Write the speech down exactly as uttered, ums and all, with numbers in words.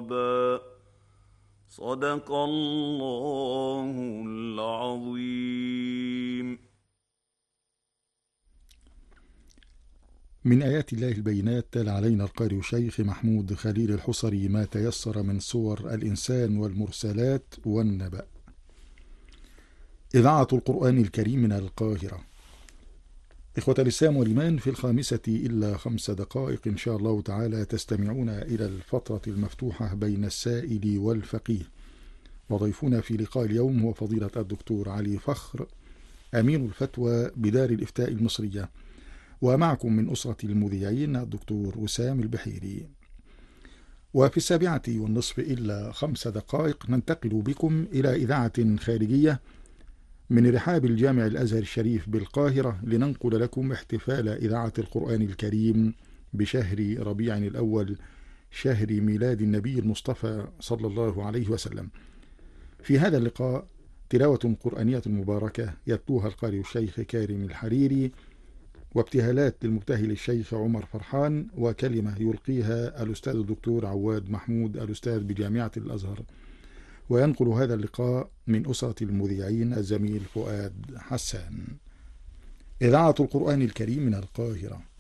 عقبا. صدق الله العظيم. من آيات الله البينات تلا علينا القارئ الشيخ محمود خليل الحصري ما تيسر من سور الإنسان والمرسلات والنبأ. إذاعة القرآن الكريم من القاهرة. إخوة الإسلام والإيمان، في الخامسة إلا خمس دقائق إن شاء الله تعالى تستمعون إلى الفترة المفتوحة بين السائل والفقيه، وضيفنا في لقاء اليوم هو فضيلة الدكتور علي فخر، أمين الفتوى بدار الإفتاء المصرية، ومعكم من أسرة المذيعين الدكتور وسام البحيري. وفي السابعة والنصف إلا خمس دقائق ننتقل بكم إلى إذاعة خارجية من رحاب الجامع الأزهر الشريف بالقاهرة، لننقل لكم احتفال إذاعة القرآن الكريم بشهر ربيع الأول، شهر ميلاد النبي المصطفى صلى الله عليه وسلم. في هذا اللقاء تلاوة قرآنية مباركة يتلوها القارئ الشيخ كارم الحريري، وابتهالات للمبتهل الشيخ عمر فرحان، وكلمة يلقيها الأستاذ الدكتور عواد محمود الأستاذ بجامعة الأزهر. وينقل هذا اللقاء من أسرة المذيعين الزميل فؤاد حسان. إذاعة القرآن الكريم من القاهرة.